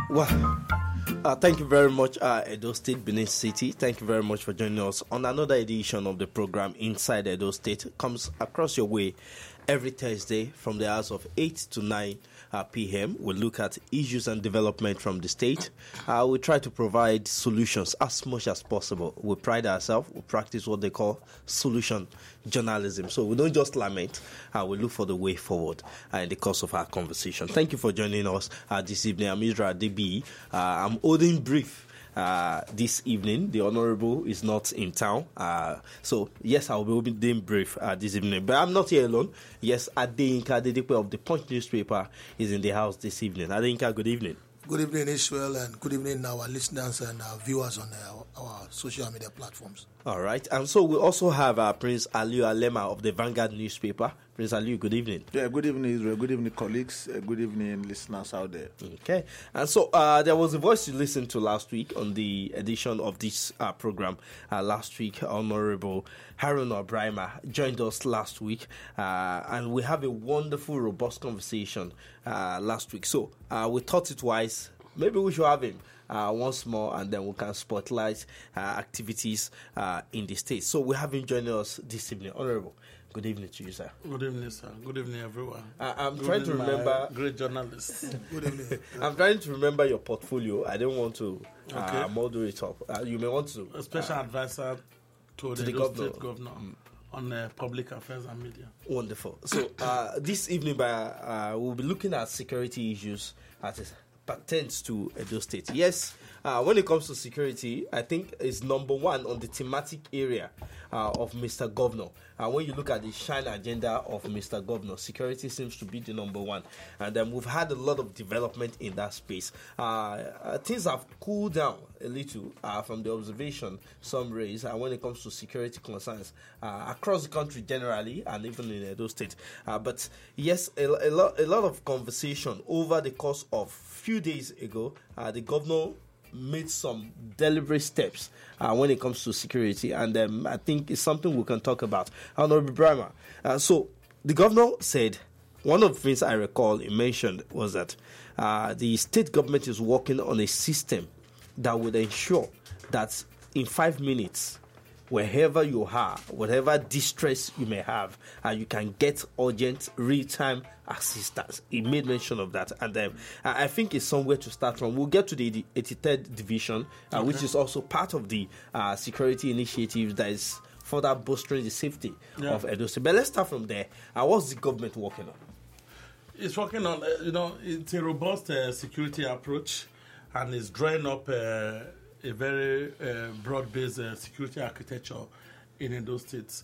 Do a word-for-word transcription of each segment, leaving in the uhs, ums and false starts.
Well, uh, thank you very much, uh, Edo State, Benin City. Thank you very much for joining us on another edition of the program Inside Edo State. It comes across your way every Thursday from the hours of eight to nine uh, p.m. We look at issues and development from the state. Uh, we try to provide solutions as much as possible. We pride ourselves. We practice what they call solution journalism. So we don't just lament. Uh, we look for the way forward uh, in the course of our conversation. Thank you for joining us uh, this evening. I'm Israel Debi. Uh, I'm holding brief. Uh, this evening, the Honorable is not in town. Uh, so, yes, I will be doing brief uh, this evening. But I'm not here alone. Yes, Adeyinka Adedepe of the Punch newspaper is in the house this evening. Adeyinka, good evening. Good evening, Israel, and good evening, our listeners and our viewers on our, our social media platforms. All right. And so we also have uh, Prince Aliu Alema of the Vanguard newspaper. Prince Aliu, good evening. Yeah, good evening, Israel. Good evening, colleagues. Uh, good evening, listeners out there. Okay. And so uh, there was a voice you listened to last week on the edition of this uh, program. Uh, last week, Honorable Haruna Brahima joined us last week. Uh, and we have a wonderful, robust conversation uh, last week. So uh, we thought it wise. Maybe we should have him uh, once more, and then we can spotlight uh, activities uh, in the state. So we have him joining us this evening. Honorable, good evening to you, sir. Good evening, sir. Good evening, everyone. Uh, I'm good trying to remember. Great journalist. Good evening. I'm trying to remember your portfolio. I don't want to uh, okay. model it up. Uh, you may want to. A special uh, advisor to, to the, the governor, state governor mm. on uh, public affairs and media. Wonderful. So uh, this evening, by, uh, we'll be looking at security issues at it. Pertains to Edo State. Yes, uh, when it comes to security, I think it's number one on the thematic area uh, of Mister Governor. Uh, when you look at the shine agenda of Mister Governor, security seems to be the number one. And then um, we've had a lot of development in that space. Uh, uh, things have cooled down a little uh, from the observation some raise uh, when it comes to security concerns uh, across the country generally and even in Edo State. Uh, but yes, a, a, lot, a lot of conversation over the course of few days ago, uh, the governor made some deliberate steps uh, when it comes to security, and um, I think it's something we can talk about. Honorable Brahima, uh, so the governor said one of the things I recall he mentioned was that uh, the state government is working on a system that would ensure that in five minutes, wherever you are, whatever distress you may have, uh, you can get urgent, real-time assistance. He made mention of that, and um, I think it's somewhere to start from. We'll get to the eighty-third Division, uh, okay. which is also part of the uh, security initiative that is further bolstering the safety yeah. of Edo State. But let's start from there. Uh, what's the government working on? It's working on, uh, you know, it's a robust uh, security approach, and it's drawing up uh, a very uh, broad-based uh, security architecture in Edo State.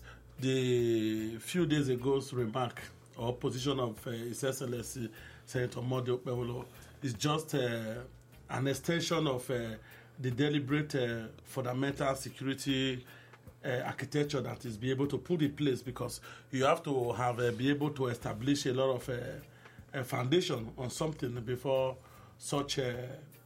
The few days ago's remark or position of uh, His Excellency Senator Modi Okpebholo is just uh, an extension of uh, the deliberate uh, fundamental security uh, architecture that is be able to put in place, because you have to have uh, be able to establish a lot of uh, a foundation on something before such a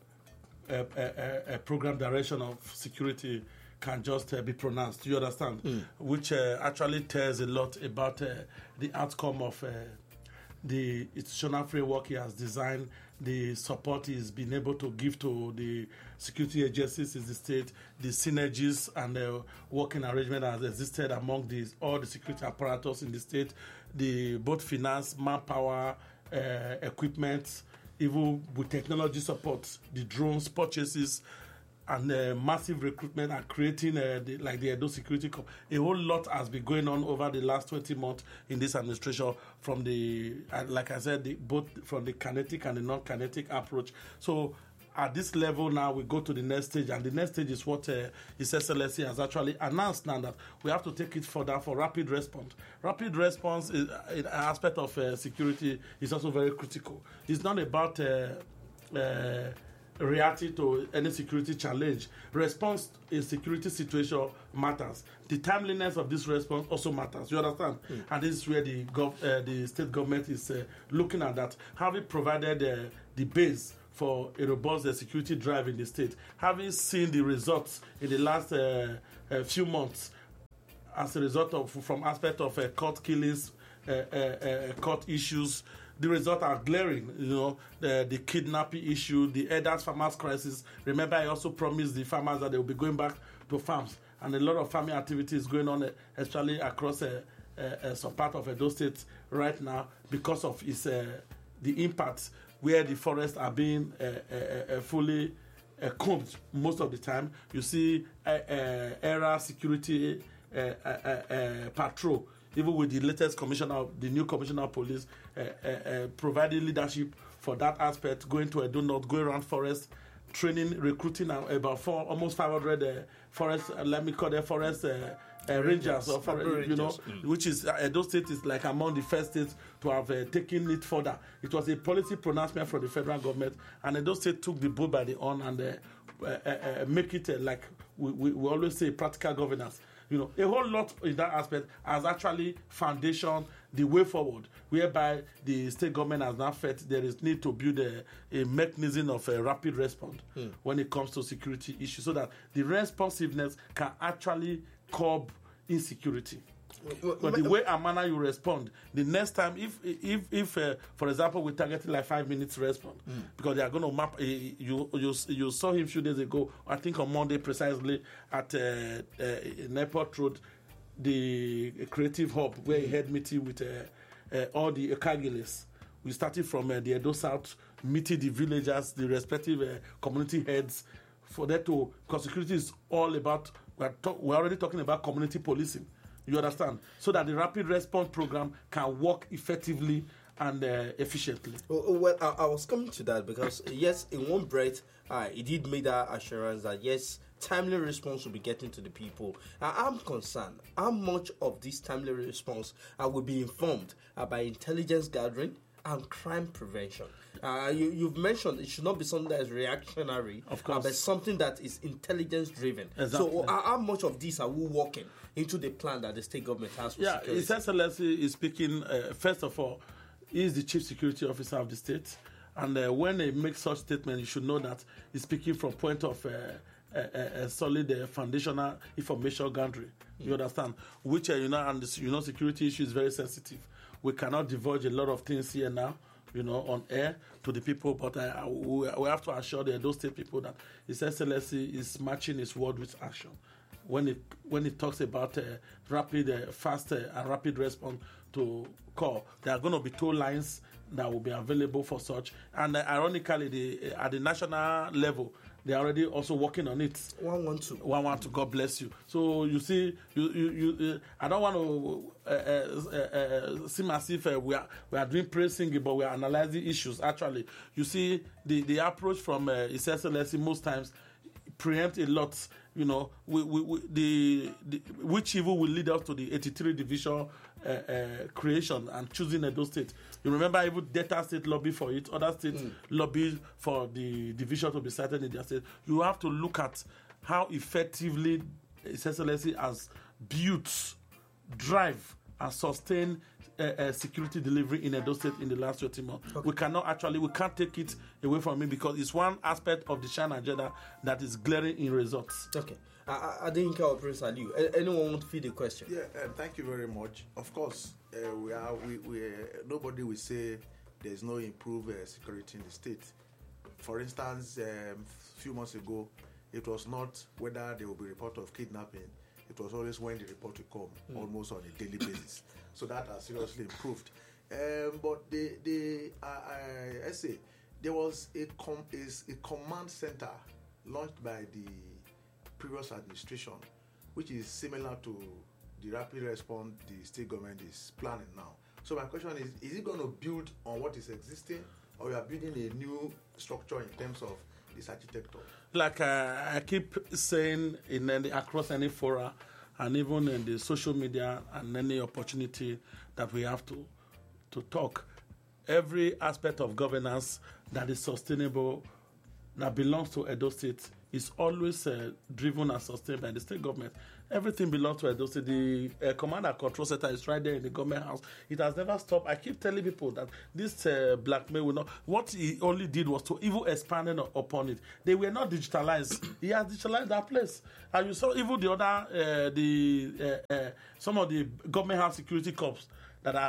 A, a, a program direction of security can just uh, be pronounced. Do you understand? Mm. Which uh, actually tells a lot about uh, the outcome of uh, the institutional framework he has designed, the support he's been able to give to the security agencies in the state, the synergies and the working arrangement that has existed among the, all the security apparatus in the state, the both finance, manpower, uh, equipment, even with technology support, the drones purchases, and uh, massive recruitment and creating uh, the, like the Edo Security Corps. A whole lot has been going on over the last twenty months in this administration from the, uh, like I said, the, both from the kinetic and the non-kinetic approach. So at this level now, we go to the next stage, and the next stage is what uh, His Excellency has actually announced now, that we have to take it further for rapid response. Rapid response is an aspect of uh, security is also very critical. It's not about uh, uh, reacting to any security challenge. Response in security situation matters. The timeliness of this response also matters. You understand? Mm. And this is where the gov- uh, the state government is uh, looking at that. Having provided uh, the base for a robust uh, security drive in the state, having seen the results in the last uh, uh, few months as a result of from aspect of uh, court killings, uh, uh, uh, court issues, the results are glaring. You know, the, the kidnapping issue, the elders farmers crisis. Remember, I also promised the farmers that they will be going back to farms, and a lot of farming activities going on, uh, especially across uh, uh, uh, some part of Edo State right now because of its uh, the impact where the forests are being uh, uh, uh, fully uh, combed most of the time. You see uh, uh, area security uh, uh, uh, uh, patrol, even with the latest commissioner, the new commissioner of police, uh, uh, uh, providing leadership for that aspect, going to Edo North, going around forest, training, recruiting uh, about four, almost five hundred uh, forest, uh, let me call them forest uh, uh, rangers, or forest, Rangers. you know, Mm. which is uh, Edo State is like among the first states to have uh, taken it further. It was a policy pronouncement from the federal government, and Edo State took the bull by the horn and uh, uh, uh, uh, make it uh, like we, we, we always say, practical governance. You know, a whole lot in that aspect has actually foundation the way forward, whereby the state government has now felt there is need to build a, a mechanism of a rapid response mm. when it comes to security issues, so that the responsiveness can actually curb insecurity. But the way and manner you respond, the next time, if if if uh, for example, we targeted like five minutes response, mm. because they are going to map. Uh, you you you saw him a few days ago, I think on Monday precisely at uh, uh, in Airport Road, the Creative Hub, where mm. he had meeting with uh, uh, all the Kagiles. We started from uh, the Edo South, meeting the villagers, the respective uh, community heads, for that to, because security is all about. We're to, we're already talking about community policing. You understand? So that the rapid response program can work effectively and uh, efficiently. Well, well I, I was coming to that because, yes, in one breath, uh, it did make that assurance that, yes, timely response will be getting to the people. Uh, I'm concerned how much of this timely response uh, will be informed uh, by intelligence gathering and crime prevention. Uh, you, you've mentioned it should not be something that is reactionary, of course, uh, but something that is intelligence driven. Exactly. So, uh, how much of this are we working into the plan that the state government has for yeah, security? His Excellency is speaking, uh, first of all, he is the chief security officer of the state. And uh, when he makes such statement, you should know that he's speaking from point of uh, a, a solid uh, foundational information gathering. Mm. You understand? Which, uh, you know, and this, you know, security issue is very sensitive. We cannot divulge a lot of things here now, you know, on air to the people, but uh, we, we have to assure the those state people that His Excellency is matching his word with action. When it when it talks about uh, rapid, uh, fast, uh, and rapid response to call, there are going to be two lines that will be available for such. And uh, ironically, the, uh, at the national level, they are already also working on it. One one two. One one two. God bless you. So you see, you you, you uh, I don't want to uh, uh, uh, seem as if uh, we are we are doing praise singing, but we are analyzing issues. Actually, you see, the, the approach from uh, His Excellency most times preempt a lot. You know, we, we, we, the, the which evil will lead us to the eighty-three division uh, uh, creation and choosing Edo State. You remember, even Delta State lobby for it, other states mm. lobby for the division to be started in their state. You have to look at how effectively His Excellency has built, drive, and sustain uh, uh, security delivery in Edo State in the last twenty months. Okay. We cannot actually, we can't take it away from him because it's one aspect of the Shine agenda that is glaring in results. Okay. I, I didn't care what Prince Ali. Anyone want to feed the question? Yeah, uh, thank you very much. Of course, uh, we are. We, we uh, nobody will say there's no improved uh, security in the state. For instance, a um, few months ago, it was not whether there will be report of kidnapping. It was always when the report will come, mm. almost on a daily basis. So that has seriously improved. Um, but the the uh, I, I say there was a com is a command center launched by the previous administration, which is similar to the rapid response the state government is planning now. So my question is: is it going to build on what is existing, or we are building a new structure in terms of this architecture? Like uh, I keep saying in any, across any fora, and even in the social media and any opportunity that we have to to talk, every aspect of governance that is sustainable, that belongs to Edo State, is always uh, driven and sustained by the state government. Everything belongs to Edo State. The uh, command and control center is right there in the government house. It has never stopped. I keep telling people that this uh, blackmail will not. What he only did was to even expand upon it. They were not digitalized. He has digitalized that place. And you saw even the other, uh, the uh, uh, some of the government house security corps that are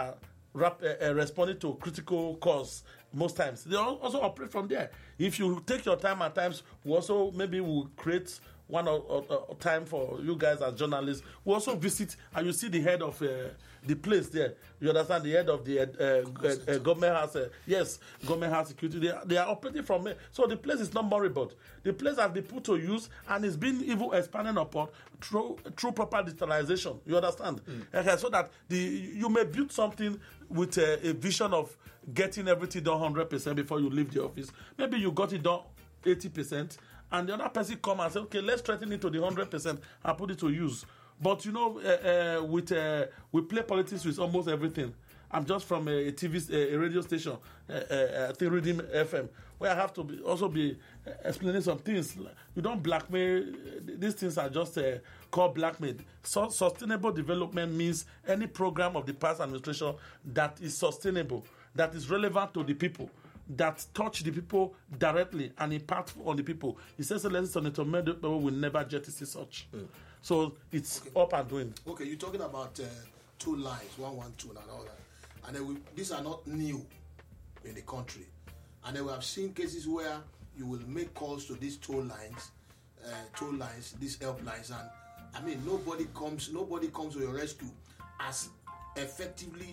rap, uh, uh, responding to critical calls most times. They al- also operate from there. If you take your time at times, we also maybe will create one or, or, or time for you guys as journalists. We also visit and you see the head of uh, the place there. You understand the head of the uh, uh, uh, government house. Uh, yes, government house security. They, are- they are operating from it. So the place is not moribund. The place has been put to use and is being even expanded upon through through proper digitalization. You understand? Mm. Okay, so that the you may build something with a, a vision of getting everything done one hundred percent before you leave the office. Maybe you got it done eighty percent. And the other person come and say, okay, let's strengthen it to the one hundred percent and put it to use. But, you know, uh, uh, with uh, we play politics with almost everything. I'm just from a, a T V, a, a radio station, uh, uh, I think Redeem F M, where I have to be, also be uh, explaining some things. You don't blackmail. These things are just uh, called blackmail. So, sustainable development means any program of the past administration that is sustainable, that is relevant to the people, that touch the people directly and impact on the people. It says the lessons on the tomato people will never jettison such. Mm. So it's okay. up and doing. Okay, you're talking about uh, two lines, one one two and all that. And then we, these are not new in the country. And then we have seen cases where you will make calls to these toll lines, uh, toll lines, these help lines, and I mean nobody comes, nobody comes to your rescue as effectively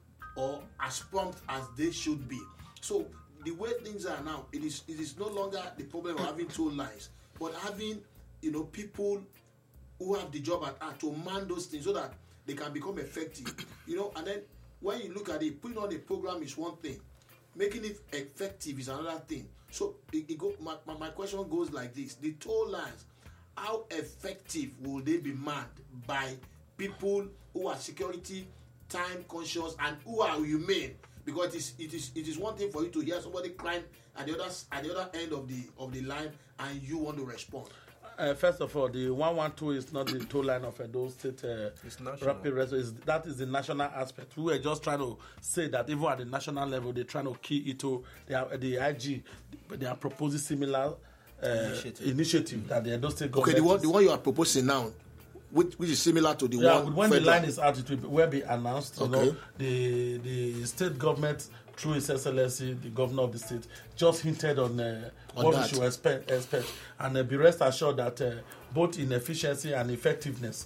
or as prompt as they should be. So the way things are now, it is it is no longer the problem of having toll lines, but having you know people who have the job at hand to man those things so that they can become effective. You know, and then when you look at it, putting on a program is one thing, making it effective is another thing. So it, it go, my, my, my question goes like this: the toll lines, how effective will they be manned by people who are security, time conscious, and who are humane? Because it is it is it is one thing for you to hear somebody crying at the other at the other end of the of the line and you want to respond. Uh, first of all, the one one two is not the toll line of Edo State uh, rapid response. That is the national aspect. We were just trying to say that even at the national level, they're trying to key it to they are, the I G. They are proposing similar uh, initiative. initiative that the Edo State government. Okay, the one the one you are proposing now, which which is similar to the yeah, one. when federal. the line is out, it will, will be announced. You okay. know, the the state government through His Excellency, the governor of the state, just hinted on, uh, on what that. we should expect, expect. and uh, be rest assured that uh, both in efficiency and effectiveness,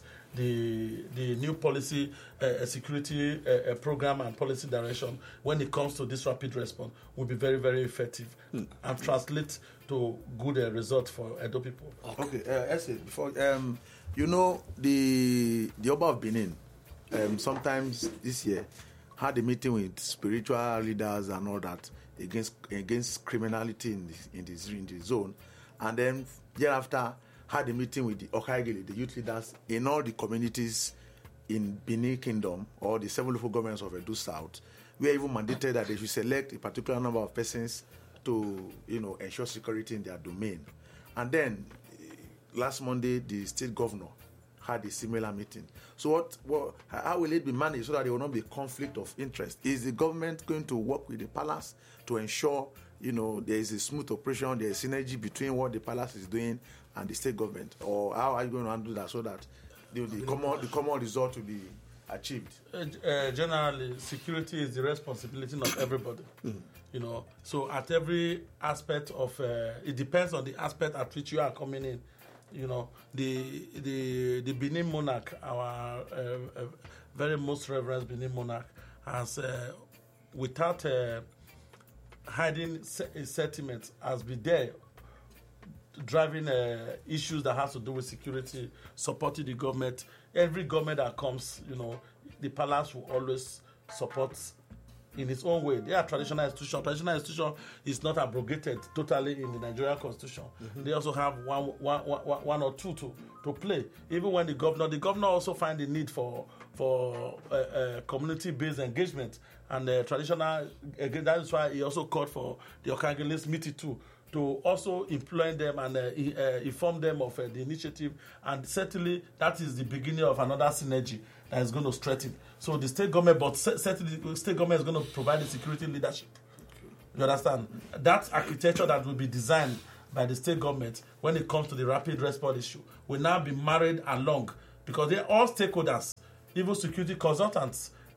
the the new policy, uh, security uh, program and policy direction, when it comes to this rapid response, will be very, very effective mm. and translate to good uh, results for Edo people. Okay, uh, Essay, before um, you know the the Oba of Benin, um, sometimes this year had a meeting with spiritual leaders and all that against against criminality in the in the, in the zone, and then thereafter had a meeting with the Okaigili, the youth leaders in all the communities in Benin Kingdom or the seven local governments of Edo South. We are even mandated that they should select a particular number of persons to you know ensure security in their domain, and then last Monday the state governor had a similar meeting. So what, what, how will it be managed so that there will not be a conflict of interest? Is the government going to work with the palace to ensure, you know, there is a smooth operation, there is synergy between what the palace is doing and the state government? Or how are you going to handle that so that the, the common the common result will be achieved? Uh, uh, generally, security is the responsibility of everybody. Mm. You know, so at every aspect of, uh, it depends on the aspect at which you are coming in. You know, the the the Benin monarch, our uh, uh, very most reverend Benin monarch, has, uh, without uh, hiding his sentiments, has been there driving uh, issues that has to do with security, supporting the government. Every government that comes, you know, the palace will always support in its own way. They are traditional institution. Traditional institution is not abrogated totally in the Nigerian constitution. Mm-hmm. They also have one, one, one, one or two to, to play. Even when the governor, the governor also find the need for for uh, uh, community-based engagement and uh, traditional. Again, that is why he also called for the Okagilis meeting too, to also employ them and uh, uh, inform them of uh, the initiative. And certainly that is the beginning of another synergy that is going to strengthen. So the state government, but certainly the state government is going to provide the security leadership. You understand? That architecture that will be designed by the state government when it comes to the rapid response issue will now be married along, because they're all stakeholders, even security consultants.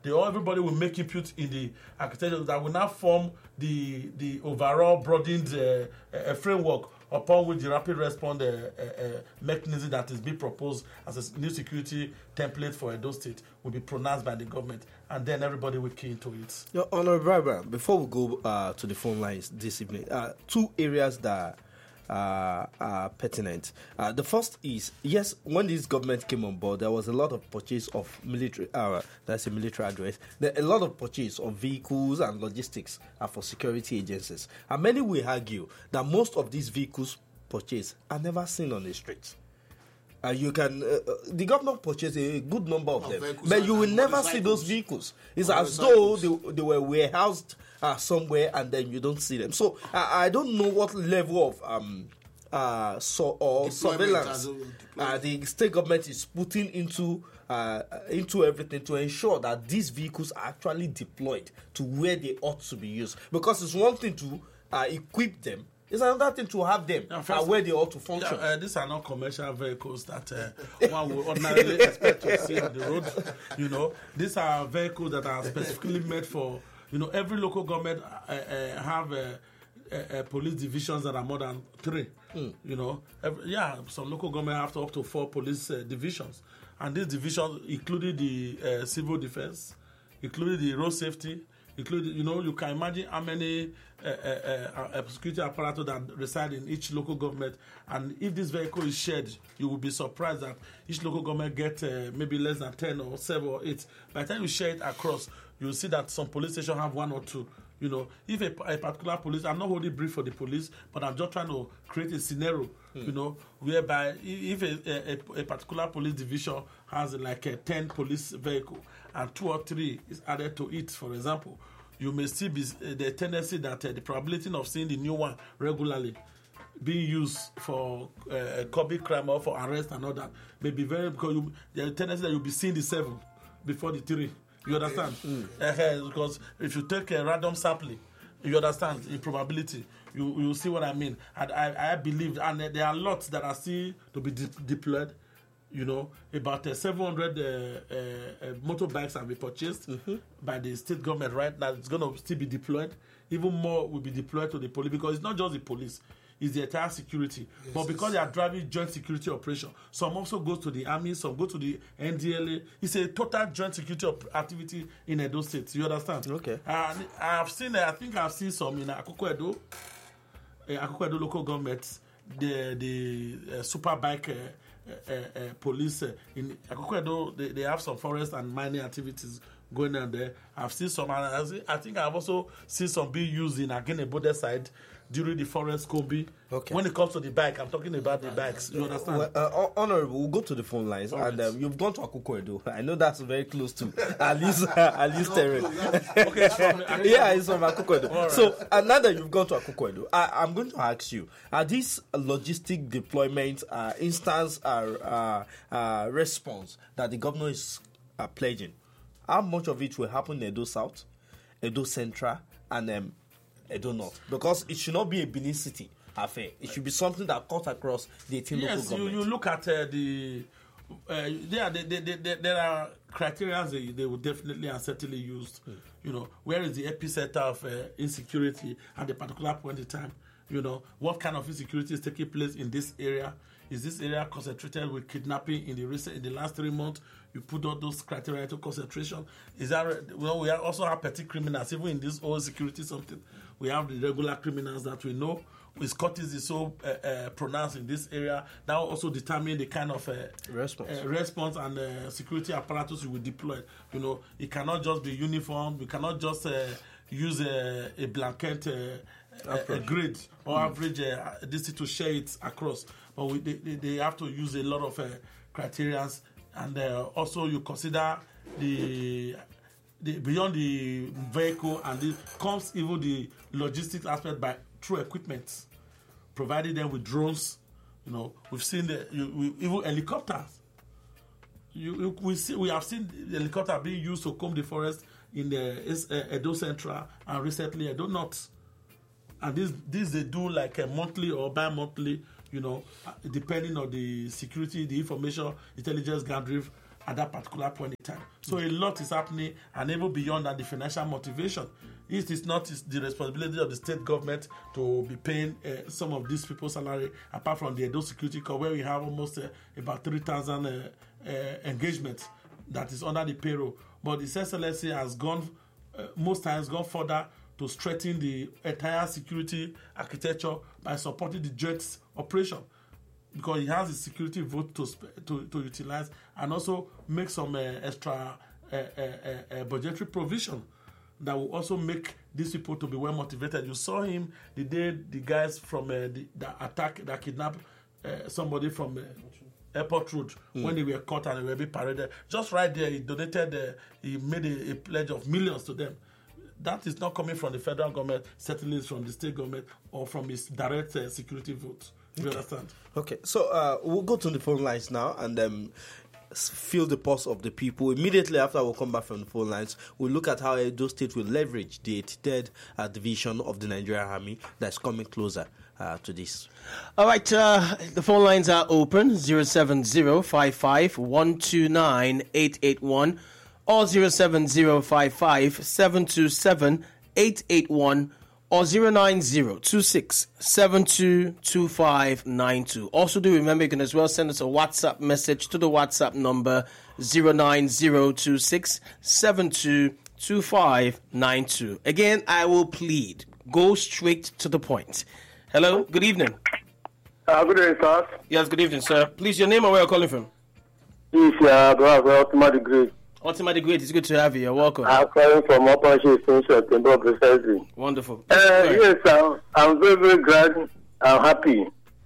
they all everybody will make input in the architecture that will now form the the overall broadened uh, uh, framework upon which the rapid response uh, uh, uh, mechanism that is being proposed as a new security template for Edo State will be pronounced by the government, and then everybody will key into it. Your Honorable Barbara, before we go uh, to the phone lines this evening, uh, two areas that uh, are pertinent. Uh, the first is, yes, when this government came on board, there was a lot of purchase of military, uh, that's a military address, there, a lot of purchase of vehicles and logistics uh, for security agencies. And many will argue that most of these vehicles purchased are never seen on the streets. Uh, you can, uh, the government purchased a good number of, of them, but you will never see those vehicles. It's as though they, they were warehoused uh, somewhere and then you don't see them. So uh, I don't know what level of um, uh, so, or surveillance uh, the state government is putting into uh, into everything to ensure that these vehicles are actually deployed to where they ought to be used. Because it's one thing to uh, equip them. It's another thing to have them yeah, first, uh, where they ought to function. Yeah, uh, these are not commercial vehicles that uh, one would ordinarily expect to see on the road. You know, these are vehicles that are specifically made for, you know, every local government uh, uh, have uh, uh, uh, police divisions that are more than three. Mm. You know, every, yeah, some local government have to up to four police uh, divisions. And these divisions included the uh, civil defense, included the road safety, including, you know, you can imagine how many uh, uh, uh, security apparatus that reside in each local government. And if this vehicle is shared, you will be surprised that each local government get uh, maybe less than ten or seven or eight. By the time you share it across, you will see that some police stations have one or two. You know, if a, a particular police, I'm not holding brief for the police, but I'm just trying to create a scenario, hmm. you know, whereby if a, a, a particular police division has like a ten police vehicle and two or three is added to it, for example, you may still be uh, the tendency that uh, the probability of seeing the new one regularly being used for uh, copy crime or for arrest and all that may be very, because you, the tendency that you'll be seeing the seven before the three. You understand? Mm. Uh, because if you take a random sampling, you understand the probability. You you see what I mean? And I, I believe, and there are lots that are still to be de- deployed. You know, about uh, seven hundred uh, uh, uh, motorbikes have been purchased mm-hmm. by the state government right now. It's going to still be deployed. Even more will be deployed to the police, because it's not just the police. Is the entire security. Yes, but because yes. they are driving joint security operation, some also go to the army, some go to the N D L A. It's a total joint security op- activity in Edo State. You understand? Okay. And I've seen, I think I've seen some in Akoko Edo, uh, Akoko Edo local government, the the uh, super bike uh, uh, uh, police uh, in Akoko Edo. They, they have some forest and mining activities going on there. I've seen some, and I think I've also seen some being used in Agenebode side during the forest combi. Okay. When it comes to the bike, I'm talking about the bikes. You understand? Well, uh, Honorable, we'll go to the phone lines. All and right. um, you've gone to Akoko Edo. I know that's very close to at least uh, at least terrain. Okay, it's from, yeah, it's from Akoko Edo. Right. So uh, now that you've gone to Akoko Edo, I, I'm going to ask you: are these logistic deployment uh, instance uh, uh, uh, response that the governor is uh, pledging? How much of it will happen in Edo South, Edo Central, and um, Edo North? Because it should not be a Benin City affair. It should be something that cuts across the eighteen yes, local government. Yes, you, you look at uh, the... Uh, there, they, they, they, there are criteria they, they will definitely and certainly use. Mm. You know, where is the epicenter of uh, insecurity at a particular point in time? You know, what kind of insecurity is taking place in this area? Is this area concentrated with kidnapping in the recent, in the last three months? You put all those criteria into concentration. Is that, well, we also have petty criminals, even in this whole security something. We have the regular criminals that we know. His Curtis is so uh, uh, pronounced in this area. That will also determine the kind of uh, response. Uh, response and uh, security apparatus we will deploy. You know, it cannot just be uniform. We cannot just uh, use a, a blanket, uh, a, a grid or mm. average uh, this to share it across. But we, they, they have to use a lot of uh, criteria, and uh, also you consider the, the beyond the vehicle, and it comes even the logistics aspect by through equipment, providing them with drones. You know, we've seen the you, we, even helicopters. You, you, we see we have seen the helicopter being used to comb the forest in the uh, Edo Central and recently Edo North. And this this they do like a monthly or bi-monthly. You know, depending on the security, the information, intelligence gathering at that particular point in time. So a lot is happening, and even beyond that, the financial motivation. It is not the responsibility of the state government to be paying uh, some of these people's salary, apart from the Edo Security Corps, where we have almost uh, about three thousand uh, uh, engagements that is under the payroll. But the S S L S A has gone, uh, most times, gone further to strengthen the entire security architecture by supporting the joint operation, because it has the security vote to to, to utilize, and also make some uh, extra uh, uh, uh, budgetary provision that will also make these people to be well motivated. You saw him the day the guys from uh, the, the attack that kidnapped uh, somebody from uh, Airport Road, mm. when they were caught and they were being paraded. Just right there, he donated, uh, he made a, a pledge of millions to them. That is not coming from the federal government, certainly it's from the state government or from its direct uh, security vote. You okay. understand? Okay, so uh, we'll go to the phone lines now and um, feel the pulse of the people. Immediately after we'll come back from the phone lines, we'll look at how Edo State will leverage the eighty-third uh, Division of the Nigerian Army that's coming closer uh, to this. All right, uh, the phone lines are open, zero seven zero five five one two nine eight eight one or zero seven zero five five seven two seven eight eight one or zero nine zero two six seven two two five nine two. Also, do remember you can as well send us a WhatsApp message to the WhatsApp number zero nine zero two six seven two two five nine two. Again, I will plead, go straight to the point. Hello, good evening. Uh, good evening, sir. Yes, good evening, sir. Please, your name and where you're calling from? Yes, uh, Ultima Degree. Ultima Degree, it's good to have you. You're welcome. I'm calling from Operation Extension, precisely. Wonderful. Uh, yes, uh, I'm very, very glad. I'm happy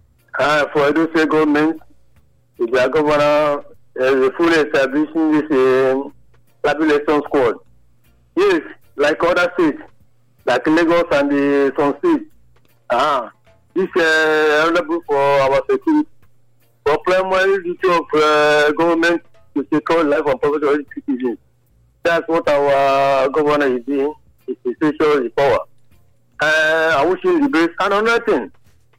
uh, for Edo State government. The governor is fully establishing this uh, population squad. Yes, like other states, like Lagos and the some states. Ah, this is uh, eligible for our security. For primary duty of uh, government to secure life and property of citizens. That's what our governor is doing. It's essential power. Uh, I wish him the best. And another thing,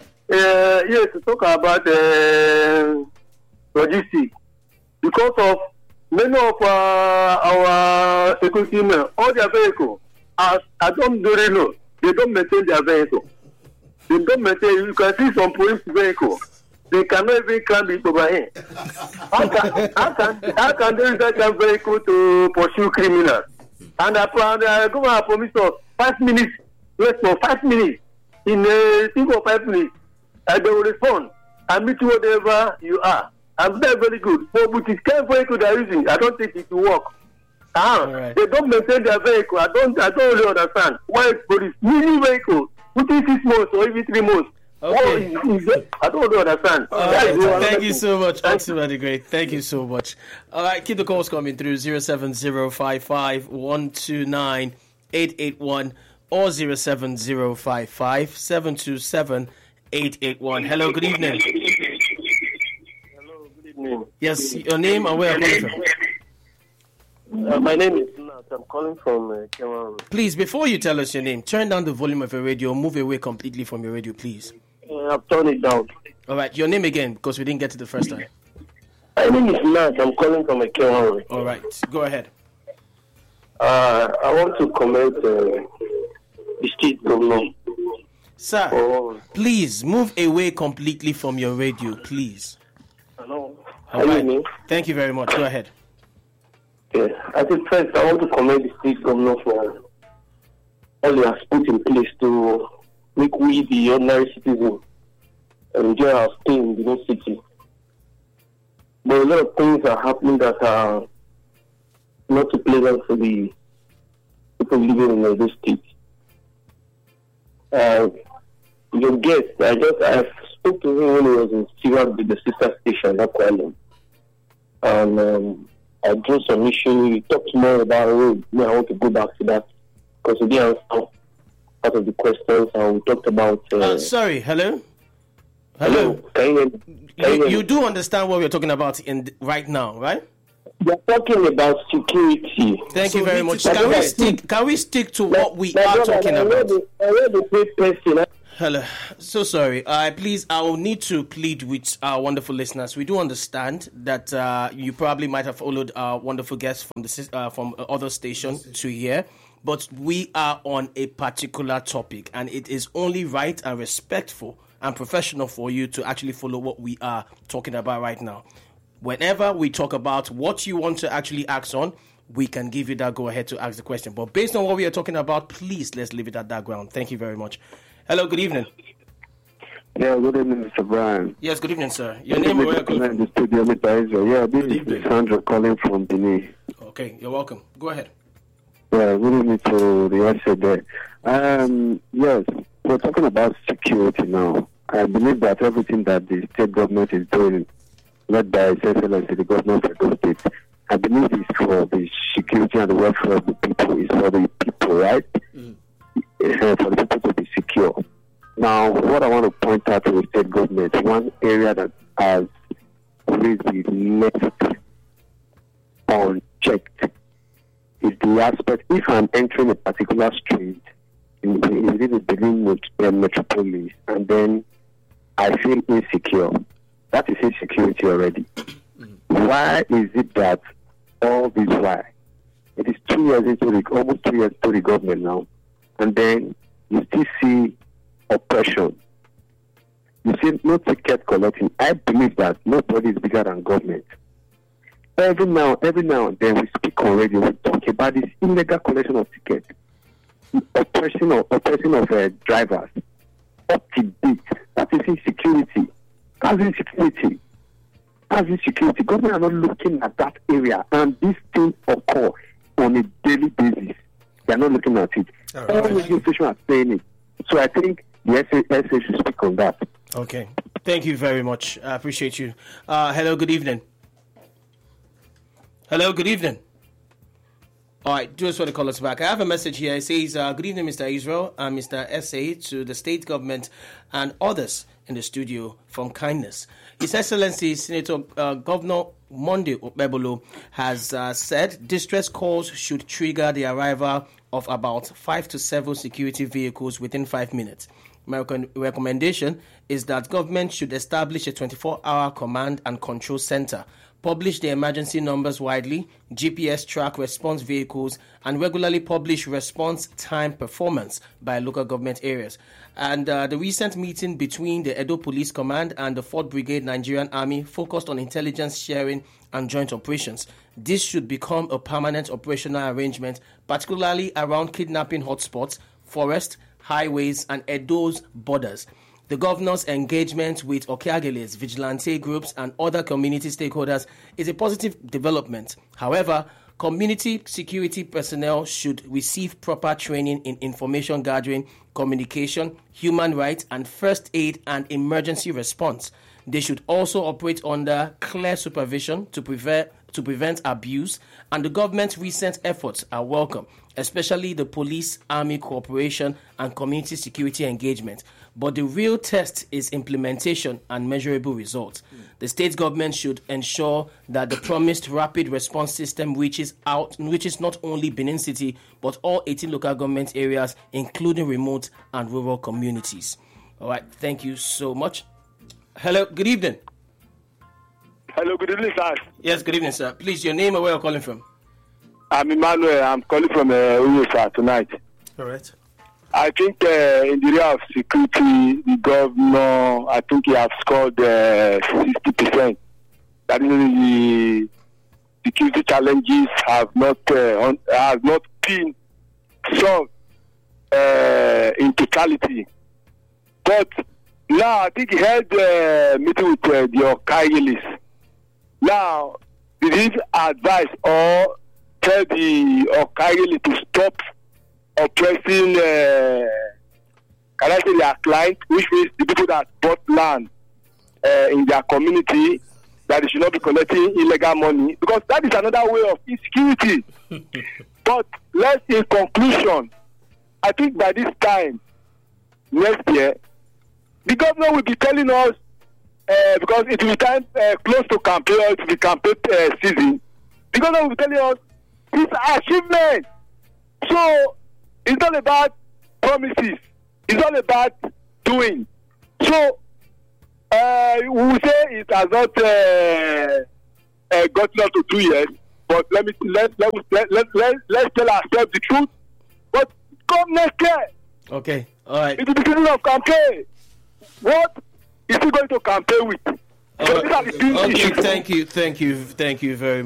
uh, yes, to talk about uh, logistics. Because of many of uh, our security men, all their vehicles are, are done very low. They don't maintain their vehicle. They don't maintain. You can see some police vehicles. They cannot even climb it over here. How can, how can, how can they use that kind of vehicle to pursue criminals? And the uh, government promised us five minutes, less for five minutes, in a single five minutes, and they will respond and meet you whatever you are. And they're very good. But with this kind of vehicle they're using, I don't think it will work. Uh, right. They don't maintain their vehicle. I don't I don't really understand why for this mini vehicle, within six months or even three months. Okay. Oh, is, is I don't understand. All right. Thank you so much. Absolutely great. Thank you so much. All right, keep the calls coming through zero seven zero five five one two nine eight eight one or zero seven zero five five seven two seven eight eight one. Hello, good evening. Hello, good evening. Yes, your name and where are you calling from? Uh, my name is Nat. I'm calling from uh, Kewan. Please, before you tell us your name, turn down the volume of your radio. Move away completely from your radio, please. Uh, I've turned it down. All right, your name again, because we didn't get it the first time. My name is Nat. I'm calling from Kewan. All right, go ahead. Uh, I want to comment uh, the state governor. Sir, oh. please move away completely from your radio, please. Hello. All right. You Thank you very much. Go ahead. Yeah. I think first I want to commend the state governor for all he has put in place to make we, the ordinary citizen, enjoy our stay in the new city. But a lot of things are happening that are not too pleasant for the people living in this state. Uh, your guest, I just I spoke to him when he was in Syria with the sister station, not Kuala. And um, I drew some issue. We talked more about road. I want to go back to that because we didn't answer part of the questions, and we talked about. Uh, uh, sorry, hello. Hello. Hello. Can you, hear me? Can you, you, you do understand what we're talking about in right now, right? We're talking about security. Thank so you very much. Can we stick? Can we stick to what we are talking about? I read the person. Hello. So sorry. Uh, please, I will need to plead with our wonderful listeners. We do understand that uh, you probably might have followed our wonderful guests from the uh, from other stations to here, but we are on a particular topic, and it is only right and respectful and professional for you to actually follow what we are talking about right now. Whenever we talk about what you want to actually ask on, we can give you that go ahead to ask the question. But based on what we are talking about, please let's leave it at that ground. Thank you very much. Hello, good evening. Yeah, good evening, Mister Brian. Yes, good evening, sir. Your name and where you're calling from? The studio, Mister Israel. Yeah, this Good is evening. Sandra calling from Benin. Okay, you're welcome. Go ahead. Yeah, good evening to the answer there. Um, yes, we're talking about security now. I believe that everything that the state government is doing, led by His Excellency, the governor of the state, I believe it's for the security and the welfare of the people. It's for the people, right? Mm. Uh, for the people to be secure. Now, what I want to point out to the state government, one area that has always been left unchecked is the aspect, if I'm entering a particular street in the, within the Benin metropolis, and then I feel insecure, that is insecurity already. Mm-hmm. Why is it that all this while, it is two years into the, almost two years to the government now, and then you still see oppression. You see no ticket collecting. I believe that nobody is bigger than government. Every now, every now and then we speak on radio, we talk about this illegal collection of tickets, oppression of oppression of uh, drivers, up to date. That is insecurity. That's insecurity. That's insecurity. Government are not looking at that area, and these things occur on a daily basis. They are not looking at it. All, right. All radio stations are saying it. So I think the S A should speak on that. Okay. Thank you very much. I appreciate you. Uh, hello, good evening. Hello, good evening. All right, just want to call us back. I have a message here. It says, uh, good evening, Mister Israel and Mister S A, to the state government and others in the studio from kindness. His Excellency, Senator uh, Governor Monday Okpebholo has uh, said distress calls should trigger the arrival of about five to seven security vehicles within five minutes. My rec- recommendation is that government should establish a twenty-four hour command and control center, publish the emergency numbers widely, G P S track response vehicles, and regularly publish response time performance by local government areas. And uh, the recent meeting between the Edo Police Command and the fourth Brigade Nigerian Army focused on intelligence sharing and joint operations. This should become a permanent operational arrangement, particularly around kidnapping hotspots, forests, highways, and Edo's borders. The governor's engagement with Okeageles, vigilante groups, and other community stakeholders is a positive development. However, community security personnel should receive proper training in information gathering, communication, human rights, and first aid and emergency response. They should also operate under clear supervision to prevent to prevent abuse, and the government's recent efforts are welcome, especially the police-army cooperation and community security engagement. But the real test is implementation and measurable results. Mm. The state government should ensure that the promised rapid response system reaches out, reaches not only Benin City, but all eighteen local government areas, including remote and rural communities. All right, thank you so much. Hello, good evening. Hello, good evening, sir. Yes, good evening, sir. Please, your name and where you're calling from? I'm Emmanuel. I'm calling from uh, Uyo, sir, tonight. All right. I think uh, in the area of security, the governor, I think he has scored uh, sixty percent. That is, the security challenges have not uh, on, have not been solved uh, in totality. But now, I think he held a uh, meeting with uh, the Okeageles. Now, did he advise or tell the Okeageles to stop oppressing, uh, can I say, their client, which means the people that bought land uh, in their community, that they should not be collecting illegal money, because that is another way of insecurity. But let's, in conclusion, I think by this time, next year, the governor will be telling us, uh, because it will be time uh, close to campaign, or to the campaign uh, season, the governor will be telling us his achievement. So, it's not about promises. It's not about doing. So uh, we will say it has not uh, uh, gotten up to two years. But let me let let let let let let's tell ourselves the truth. But come next year. Okay. All right. It's the beginning of campaign. What is he going to campaign with? So All these are right. the things Okay. issues. Thank you. Thank you. Thank you very much.